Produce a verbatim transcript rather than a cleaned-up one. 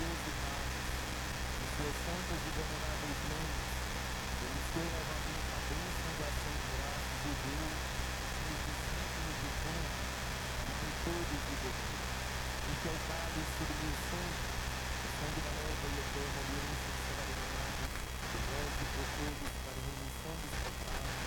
doze males, em suas santas e veneráveis mãos, ele foi novamente a bênção de ação de graças e deu nos discípulos o pão, a quem todos lhe beberam, porque ao cálice do meu sangue,